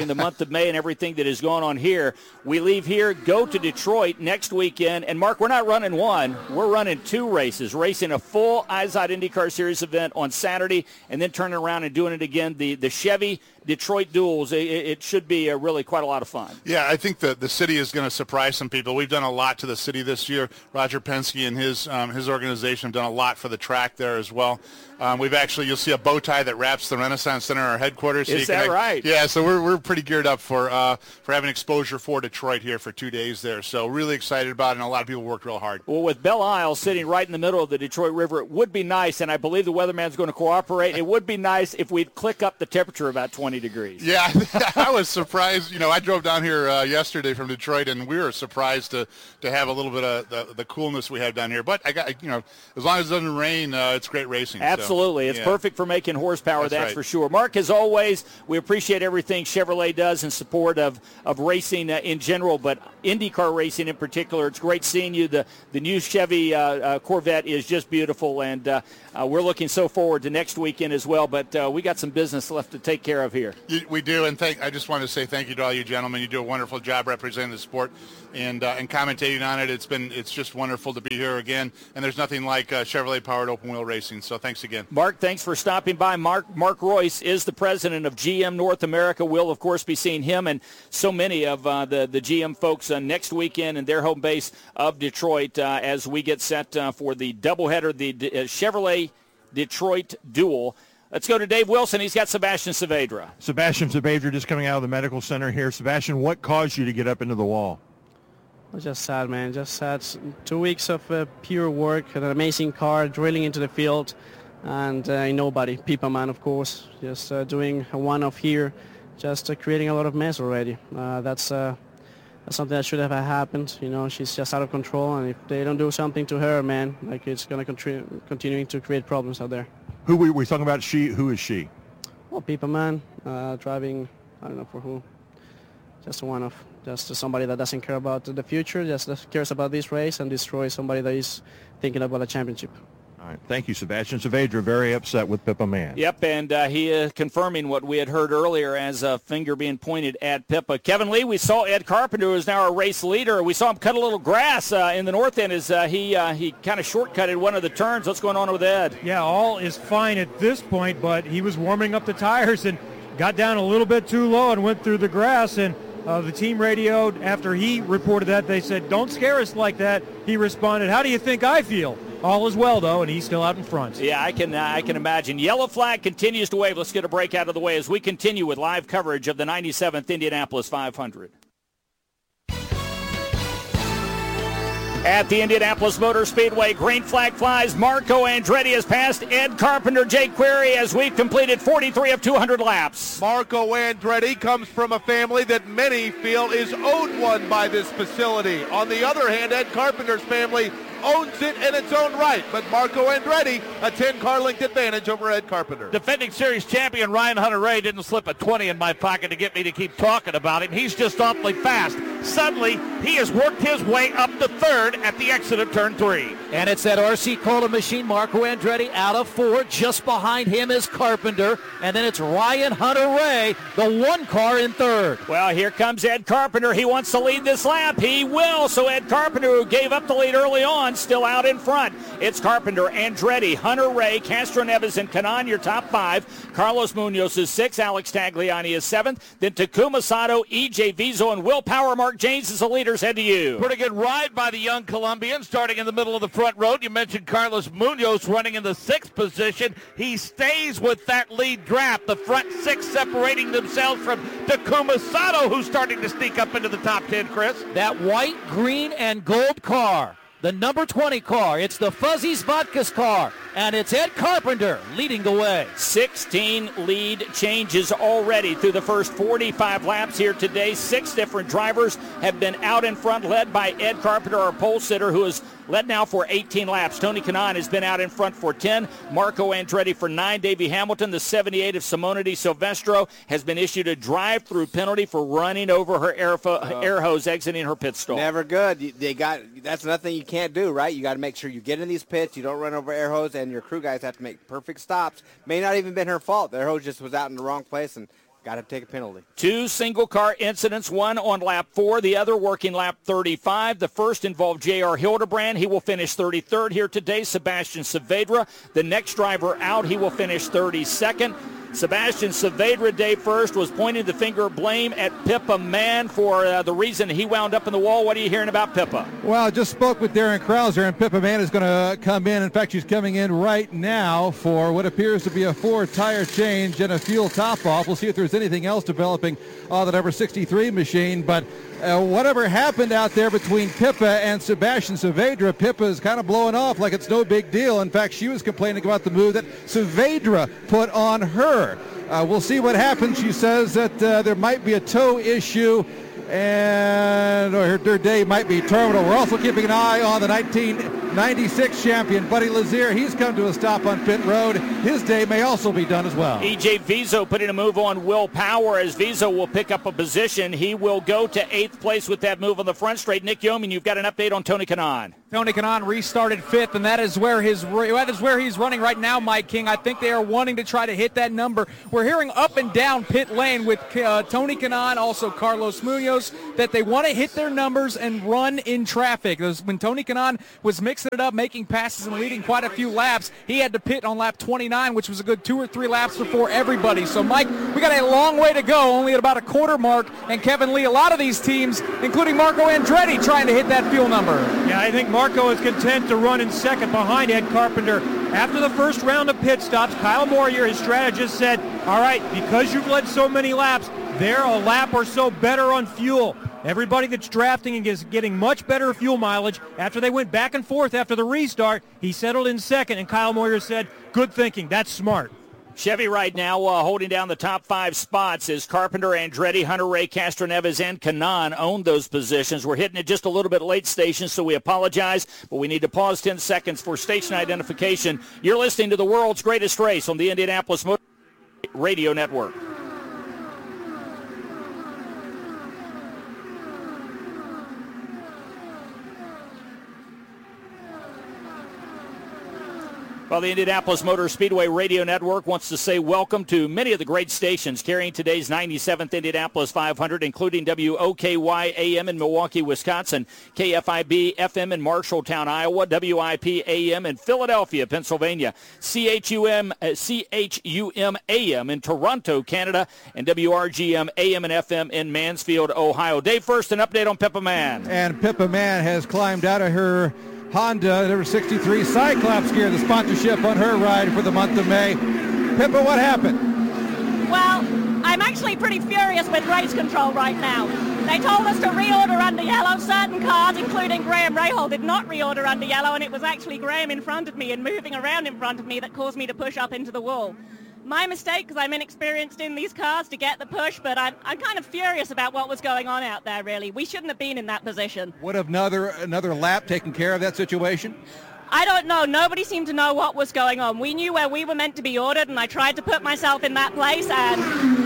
in the month of May and everything that is going on here. We leave here, go to Detroit next weekend. And, Mark, we're not running one. We're running two races, racing a full IZOD IndyCar Series event on Saturday and then turning around and doing it again. The, the Chevy Detroit duels, it, it should be a really quite a lot of fun. Yeah, I think the, the city is going to surprise some people. We've done a lot to the city this year. Roger Penske and his um, his organization have done a lot for the track there as well. Um, we've actually, you'll see a bow tie that wraps the Renaissance Center, our headquarters. So Is you can that act- right? Yeah, so we're we're pretty geared up for uh, for having exposure for Detroit here for two days there. So really excited about it, and a lot of people worked real hard. Well, with Belle Isle sitting right in the middle of the Detroit River, it would be nice, and I believe the weatherman's going to cooperate. It would be nice if we'd click up the temperature about twenty degrees. Yeah, I was surprised. You know, I drove down here uh, yesterday from Detroit, and we were surprised to, to have a little bit of the, the coolness we have down here. But I got, you know, as long as it doesn't rain, uh, it's great racing. Absolutely. So, it's yeah. perfect for making horsepower, that's, That's that's right. for sure. Mark, as always, we appreciate everything Chevrolet does in support of, of racing uh, in general, but IndyCar racing in particular. It's great seeing you. The, the new Chevy uh, uh, Corvette is just beautiful, and uh, uh, we're looking so forward to next weekend as well, but uh, we got some business left to take care of here. You, we do, and thank. I just want to say thank you to all you gentlemen. You do a wonderful job representing the sport and uh, and commentating on it. It's been it's just wonderful to be here again, and there's nothing like uh, Chevrolet-powered open-wheel racing, so thanks again. Mark, thanks for stopping by. Mark Mark Royce is the president of G M North America. We'll, of course, be seeing him and so many of uh, the, the G M folks uh, next weekend in their home base of Detroit uh, as we get set uh, for the doubleheader, the uh, Chevrolet Detroit Duel. Let's go to Dave Wilson. He's got Sebastian Saavedra. Sebastian Saavedra just coming out of the medical center here. Sebastian, what caused you to get up into the wall? I was just sad, man. Just sad. Two weeks of uh, pure work, an amazing car, drilling into the field, and uh, nobody. Pipa Man, of course, just uh, doing a one-off here, just uh, creating a lot of mess already. Uh, that's, uh, that's something that should have happened. You know, she's just out of control, and if they don't do something to her, man, like it's going to contri- continuing to create problems out there. Who we we talking about? She? Who is she? Well, Pipa Man, uh, driving, I don't know for who. Just a one-off. Just somebody that doesn't care about the future, just cares about this race and destroys somebody that is thinking about a championship. All right. Thank you, Sebastian Saavedra. Very upset with Pippa Mann. Yep, and uh, he is confirming what we had heard earlier as a finger being pointed at Pippa. Kevin Lee, we saw Ed Carpenter, who is now our race leader. We saw him cut a little grass uh, in the north end as uh, he uh, he kind of shortcutted one of the turns. What's going on with Ed? Yeah, all is fine at this point, but he was warming up the tires and got down a little bit too low and went through the grass, and Uh, the team radioed after he reported that. They said, don't scare us like that. He responded, how do you think I feel? All is well, though, and he's still out in front. Yeah, I can uh, I can imagine. Yellow flag continues to wave. Let's get a break out of the way as we continue with live coverage of the ninety-seventh Indianapolis five hundred. At the Indianapolis Motor Speedway, green flag flies. Marco Andretti has passed Ed Carpenter, Jake Query, as we've completed forty-three of two hundred laps. Marco Andretti comes from a family that many feel is owed one by this facility. On the other hand, Ed Carpenter's family owns it in its own right, but Marco Andretti, a ten-car length advantage over Ed Carpenter. Defending series champion Ryan Hunter-Reay didn't slip a twenty in my pocket to get me to keep talking about him. He's just awfully fast. Suddenly, he has worked his way up to third at the exit of turn three. And it's that R C Cola machine. Marco Andretti out of four. Just behind him is Carpenter. And then it's Ryan Hunter-Reay, the one car in third. Well, here comes Ed Carpenter. He wants to lead this lap. He will. So Ed Carpenter, who gave up the lead early on, still out in front. It's Carpenter, Andretti, Hunter-Reay, Castro Neves, and Kanan, your top five. Carlos Munoz is six. Alex Tagliani is seventh. Then Takuma Sato, E J Vizo, and Will Power. Mark James is the leaders. Head to you. Pretty good ride by the young Colombian, starting in the middle of the front road. You mentioned Carlos Munoz running in the sixth position. He stays with that lead draft. The front six separating themselves from Takuma Sato, who's starting to sneak up into the top ten, Chris. That white, green, and gold car. The number twenty car. It's the Fuzzy's Vodka's car. And it's Ed Carpenter leading the way. sixteen lead changes already through the first forty-five laps here today. Six different drivers have been out in front, led by Ed Carpenter, our pole sitter, who has led now for eighteen laps. Tony Kanaan has been out in front for ten. Marco Andretti for nine. Davey Hamilton, the seventy-eight of Simona Di Silvestro, has been issued a drive-through penalty for running over her air, fo- Oh. air hose exiting her pit stall. Never good. You- They got that's nothing you can't do, right? You got to make sure you get in these pits, you don't run over air hose, and your crew guys have to make perfect stops. May not even been her fault. The air hose just was out in the wrong place, and Got to take a penalty. Two single-car incidents, one on lap four, the other working lap thirty-five. The first involved J R. Hildebrand. He will finish thirty-third here today. Sebastian Saavedra, the next driver out, he will finish thirty-second. Sebastian Saavedra, day first, was pointing the finger of blame at Pippa Mann for uh, the reason he wound up in the wall. What are you hearing about Pippa? Well, I just spoke with Darren Krauser, and Pippa Mann is going to come in. In fact, she's coming in right now for what appears to be a Ford tire change and a fuel top-off. We'll see if there's anything else developing on the number sixty-three machine, but uh, whatever happened out there between Pippa and Sebastian Saavedra, Pippa is kind of blowing off like it's no big deal. In fact, she was complaining about the move that Saavedra put on her. Uh, we'll see what happens. She says that uh, there might be a tow issue and or her, her day might be terminal. We're also keeping an eye on the nineteen ninety-six champion, Buddy Lazier. He's come to a stop on pit road. His day may also be done as well. E J Vizo putting a move on Will Power as Vizo will pick up a position. He will go to eighth place with that move on the front straight. Nick Yeoman, you've got an update on Tony Kanaan. Tony Kanaan restarted fifth, and that is where his that is where he's running right now, Mike King. I think they are wanting to try to hit that number. We're hearing up and down pit lane with uh, Tony Kanaan, also Carlos Munoz, that they want to hit their numbers and run in traffic. Those, when Tony Kanaan was mixing it up, making passes and leading quite a few laps, he had to pit on lap twenty-nine, which was a good two or three laps before everybody. So, Mike, we got a long way to go, only at about a quarter mark, and Kevin Lee, a lot of these teams, including Marco Andretti, trying to hit that fuel number. Yeah, I think Marco is content to run in second behind Ed Carpenter. After the first round of pit stops, Kyle Moyer, his strategist, said, all right, because you've led so many laps, they're a lap or so better on fuel. Everybody that's drafting is getting much better fuel mileage. After they went back and forth after the restart, he settled in second, and Kyle Moyer said, good thinking, that's smart. Chevy right now uh, holding down the top five spots is Carpenter, Andretti, Hunter Ray, Castroneves, and Kanaan own those positions. We're hitting it just a little bit late station, so we apologize, but we need to pause ten seconds for station identification. You're listening to the world's greatest race on the Indianapolis Motor Radio Network. Well, the Indianapolis Motor Speedway Radio Network wants to say welcome to many of the great stations carrying today's ninety-seventh Indianapolis five hundred, including W O K Y A M in Milwaukee, Wisconsin, K F I B F M in Marshalltown, Iowa, W I P A M in Philadelphia, Pennsylvania, C H U M, uh, C H U M A M in Toronto, Canada, and W R G M A M and F M in Mansfield, Ohio. Dave, first, an update on Pippa Mann. And Pippa Mann has climbed out of her Honda number sixty-three Cyclops gear, the sponsorship on her ride for the month of May. Pippa, what happened? Well, I'm actually pretty furious with race control right now. They told us to reorder under yellow. Certain cars, including Graham Rahal, did not reorder under yellow, and it was actually Graham in front of me and moving around in front of me that caused me to push up into the wall. My mistake, because I'm inexperienced in these cars, to get the push, but I'm, I'm kind of furious about what was going on out there, really. We shouldn't have been in that position. Would have another, another lap taken care of that situation? I don't know. Nobody seemed to know what was going on. We knew where we were meant to be ordered, and I tried to put myself in that place, and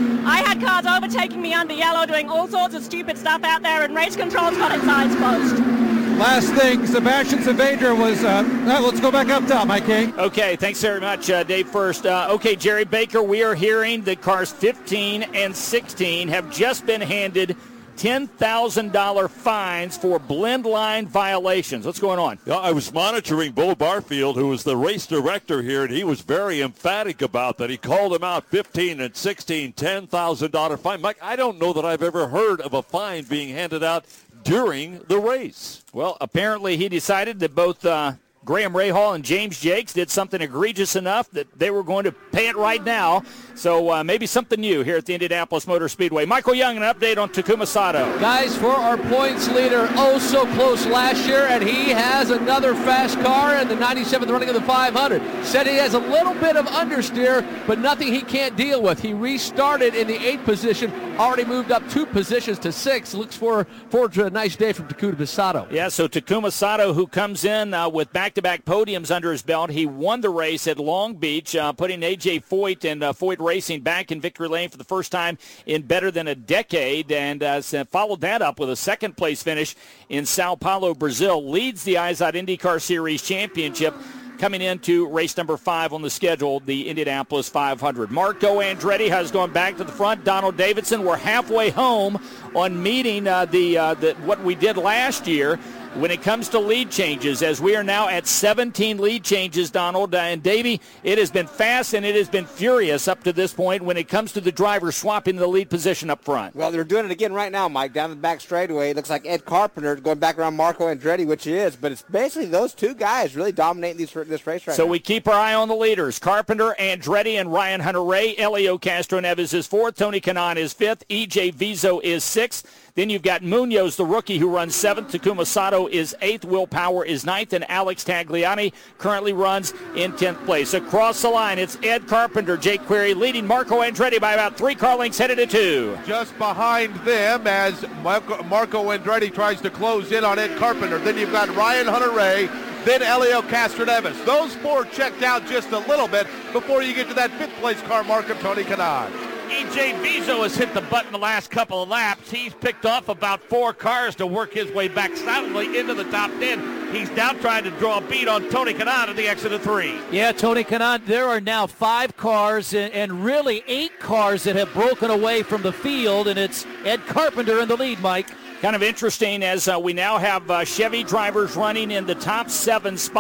I had cars overtaking me under yellow, doing all sorts of stupid stuff out there, and race control's got its eyes closed. Last thing, Sebastian Saavedra was, uh, uh, let's go back up top, Mike King. Okay, thanks very much, uh, Dave, first. Uh, okay, Jerry Baker, we are hearing that cars fifteen and sixteen have just been handed ten thousand dollars fines for blend line violations. What's going on? Yeah, I was monitoring Bo Barfield, who was the race director here, and he was very emphatic about that. He called them out fifteen and sixteen, ten thousand dollars fine. Mike, I don't know that I've ever heard of a fine being handed out during the race. Well, apparently he decided that both uh, Graham Rahal and James Jakes did something egregious enough that they were going to pay it right now. So uh, maybe something new here at the Indianapolis Motor Speedway. Michael Young, an update on Takuma Sato. Guys, for our points leader, oh so close last year, and he has another fast car in the ninety-seventh running of the five hundred. Said he has a little bit of understeer, but nothing he can't deal with. He restarted in the eighth position, already moved up two positions to six. Looks for, forward to a nice day from Takuma Sato. Yeah, so Takuma Sato, who comes in uh, with back-to-back podiums under his belt. He won the race at Long Beach, uh, putting A J Foyt and uh, Foyt Racing back in victory lane for the first time in better than a decade, and uh, followed that up with a second-place finish in Sao Paulo, Brazil. Leads the I Z O T IndyCar Series Championship. coming into race number five on the schedule, the Indianapolis five hundred. Marco Andretti has gone back to the front. Donald Davidson, we're halfway home on meeting uh, the, uh, the what we did last year when it comes to lead changes, as we are now at seventeen lead changes, Donald. Uh, and Davey, it has been fast and it has been furious up to this point when it comes to the drivers swapping the lead position up front. Well, they're doing it again right now, Mike, down the back straightaway. It looks like Ed Carpenter going back around Marco Andretti, which he is, but it's basically those two guys really dominating these, this race right so now. So we keep our eye on the leaders. Carpenter, Andretti, and Ryan Hunter-Ray. Elio Castro-Neves is fourth. Tony Kanaan is fifth. E J Viso is sixth. Then you've got Munoz, the rookie, who runs seventh. Takuma Sato is eighth. Will Power is ninth. And Alex Tagliani currently runs in tenth place. Across the line, it's Ed Carpenter, Jake Query leading Marco Andretti by about three car lengths headed to two. Just behind them as Marco, Marco Andretti tries to close in on Ed Carpenter. Then you've got Ryan Hunter-Ray, then Elio Castro-Neves. Those four checked out just a little bit before you get to that fifth place car mark of Tony Kanaan. E J Viso has hit the button the last couple of laps. He's picked off about four cars to work his way back silently into the top ten. He's now trying to draw a beat on Tony Kanaan at the exit of three. Yeah, Tony Kanaan, there are now five cars and, and really eight cars that have broken away from the field, and it's Ed Carpenter in the lead, Mike. Kind of interesting as uh, we now have uh, Chevy drivers running in the top seven spots.